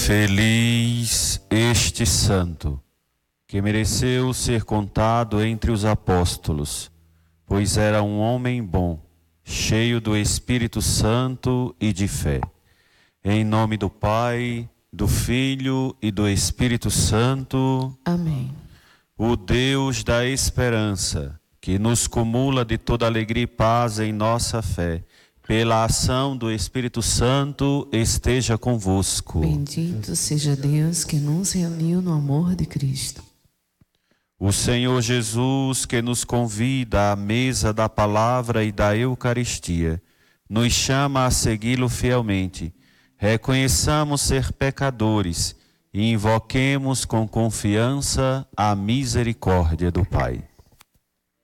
Feliz este santo, que mereceu ser contado entre os apóstolos, pois era um homem bom, cheio do Espírito Santo e de fé. Em nome do Pai, do Filho e do Espírito Santo. Amém. O Deus da esperança, que nos cumula de toda alegria e paz em nossa fé, pela ação do Espírito Santo, esteja convosco. Bendito seja Deus que nos reuniu no amor de Cristo. O Senhor Jesus, que nos convida à mesa da palavra e da Eucaristia, nos chama a segui-lo fielmente. Reconheçamos ser pecadores e invoquemos com confiança a misericórdia do Pai.